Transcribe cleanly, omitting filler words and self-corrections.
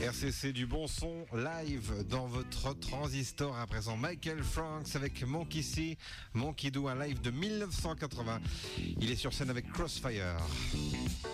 RCC du bon son live dans votre transistor. À présent, Michael Franks avec Monkey See, Monkey Do, un live de 1980. Il est sur scène avec Crossfire.